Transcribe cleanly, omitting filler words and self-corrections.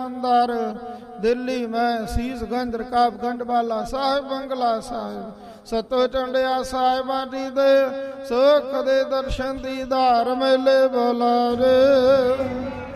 अंदर दिल्ली में शीशगंज रकाबगंज वाला साहिब बंगला साहिब सतो चंडिया साहिबा जी दे सुख दे दर्शन दीदार मेले बुलारे।